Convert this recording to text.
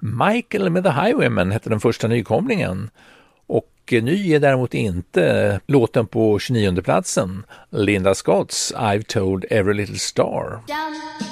Michael med The Highwaymen hette den första nykomlingen. Och ny är däremot inte låten på 29:e platsen, Linda Scotts I've Told Every Little Star.